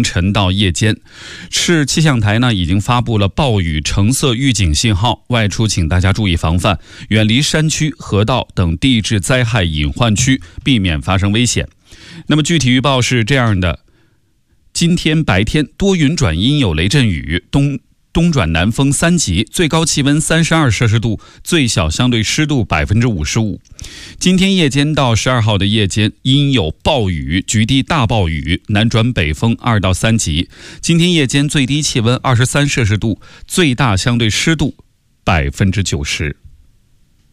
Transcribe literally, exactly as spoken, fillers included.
晨到夜间。市气象台呢已经发布了暴雨橙色预警信号，外出请大家注意防范，远离山区、河道等地质灾害隐患区，避免发生危险。那么具体预报是这样的：今天白天多云转阴有雷阵雨，东东转南风三级，最高气温三十二摄氏度，最小相对湿度百分之五十五。今天夜间到十二号的夜间阴有暴雨，局地大暴雨，南转北风二到三级。今天夜间最低气温二十三摄氏度，最大相对湿度百分之九十。